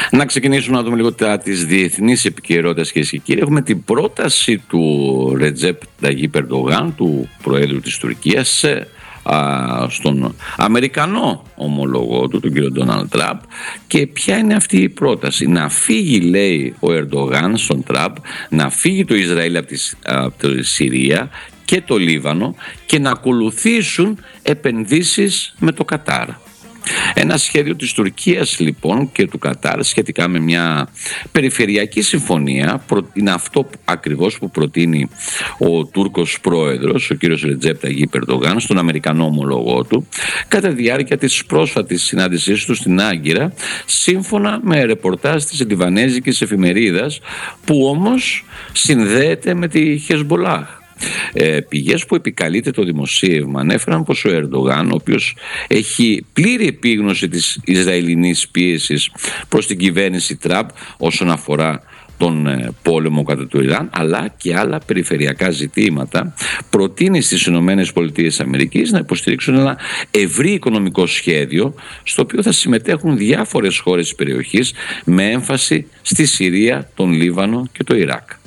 Να ξεκινήσουμε να δούμε λίγο τις διεθνείς επικαιρότητες, κυρίες και κύριοι. Έχουμε την πρόταση του Ρετζέπ Ταγίπ Ερντογάν, του Προέδρου της Τουρκίας, στον Αμερικανό ομολογό του, τον κύριο Ντόναλντ Τραμπ. Και ποια είναι αυτή η πρόταση? Να φύγει, λέει ο Ερντογάν στον Τραμπ, να φύγει το Ισραήλ από τη Συρία και το Λίβανο και να ακολουθήσουν επενδύσεις με το Κατάρ. Ένα σχέδιο της Τουρκίας λοιπόν και του Κατάρ σχετικά με μια περιφερειακή συμφωνία είναι αυτό ακριβώς που προτείνει ο Τούρκος πρόεδρος, ο κύριος Ρετζέπ Ταγίπ Ερντογάν, στον Αμερικανό ομολογό του κατά τη διάρκεια της πρόσφατης συνάντησής του στην Άγκυρα, σύμφωνα με ρεπορτάζ της λιβανέζικης εφημερίδας, που όμως συνδέεται με τη Χεσμπολάχ. Πηγές που επικαλείται το δημοσίευμα ανέφεραν πως ο Ερντογάν, ο οποίος έχει πλήρη επίγνωση της Ισραηλινής πίεσης προς την κυβέρνηση Τραμπ όσον αφορά τον πόλεμο κατά του Ιράν, αλλά και άλλα περιφερειακά ζητήματα, προτείνει στις ΗΠΑ να υποστηρίξουν ένα ευρύ οικονομικό σχέδιο στο οποίο θα συμμετέχουν διάφορες χώρες της περιοχής με έμφαση στη Συρία, τον Λίβανο και το Ιράκ.